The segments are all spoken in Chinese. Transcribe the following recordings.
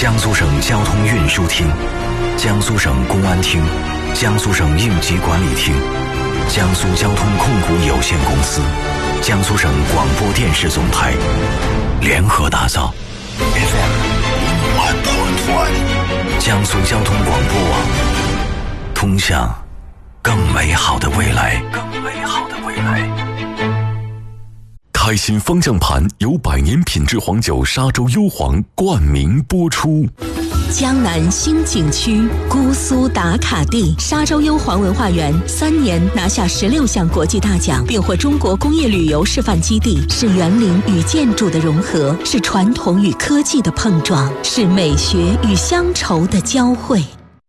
江苏省交通运输厅、江苏省公安厅、江苏省应急管理厅、江苏交通控股有限公司、江苏省广播电视总台联合打造 FM 101.1，江苏交通广播网，通向更美好的未来。 开心方向盘由100年品质黄酒沙洲幽黄冠名播出。 江南新景区姑苏打卡地沙洲幽黄文化园3年拿下16项国际大奖，并获中国工业旅游示范基地，是园林与建筑的融合，是传统与科技的碰撞，是美学与乡愁的交汇。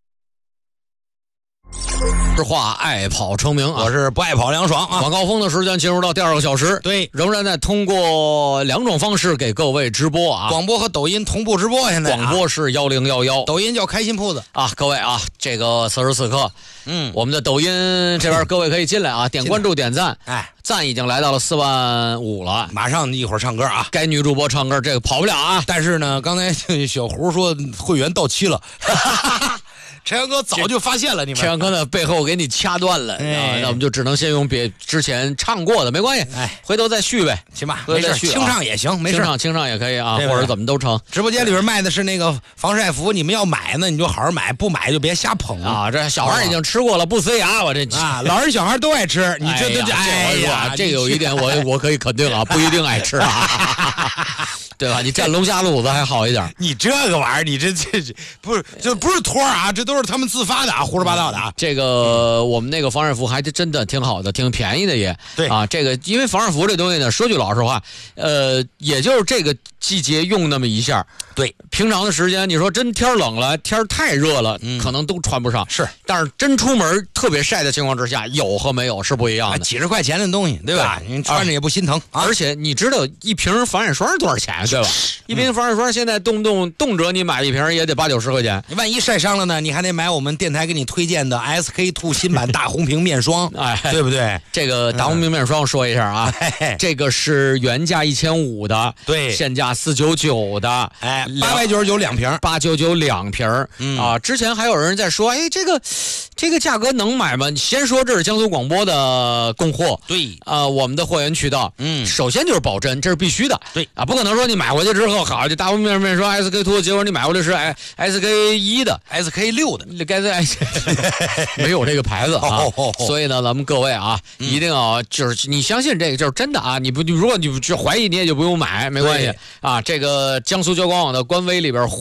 实话爱跑成名啊， 我是不爱跑梁爽啊。 晚高峰的时间进入到第2个小时， 对， 仍然在通过2种方式给各位直播啊， 广播和抖音同步直播。现在广播是1011， 抖音叫开心铺子啊。各位啊，这个此时此刻，我们的抖音这边各位可以进来啊，点关注点赞，赞已经来到了4万5了， 马上一会儿唱歌啊， 该女主播唱歌这个跑不了啊。 但是呢，刚才小胡说会员到期了。陈阳哥早就发现了，你们陈阳哥呢背后给你掐断了，那我们就只能先用之前唱过的，没关系，回头再续呗， 行吧，没事，清唱也行，没事， 清唱也可以啊，或者怎么都成。 直播间里边卖的是那个防晒服，你们要买呢，你就好好买，不买就别瞎捧啊。这小孩已经吃过了，不塞牙，我这啊，老人小孩都爱吃，你这都哎呀，这有一点我可以肯定啊，不一定爱吃啊。对吧？你蘸龙虾卤子还好一点。 你这个玩意儿，你这不是托啊，这都是他们自发的啊，胡说八道的啊。 这个我们那个防晒服还真的挺好的，挺便宜的也。 对啊，这个因为防晒服这东西呢，说句老实话，也就是这个季节用那么一下。 对， 平常的时间，你说真天冷了，天太热了，可能都穿不上。 是， 但是真出门特别晒的情况之下，有和没有是不一样的。 几十块钱的东西，对吧？你穿着也不心疼。 而且你知道一瓶防晒霜多少钱？对吧？一瓶防晒霜现在动辄你买一瓶也得80-90块钱。 你万一晒伤了呢？你还得买我们电台给你推荐的 SK2 新版大红瓶面霜，对不对？ 这个大红瓶面霜说一下啊，这个是原价1500的， 对， 现价499的 ，899两瓶 ，899两瓶啊。之前还有人在说，这个价格能买吗？先说这是江苏广播的供货， 对我们的货源渠道，首先就是保真，这是必须的， 对啊， 不可能说你买回去之后好，这大红瓶面霜 SK2，结果你买回来是SK1的 SK6的， 该在没有这个牌子啊，所以呢，咱们各位啊，一定要就是你相信这个就是真的啊，如果你怀疑你也就不用买，没关系啊。这个江苏交广网的官微里边。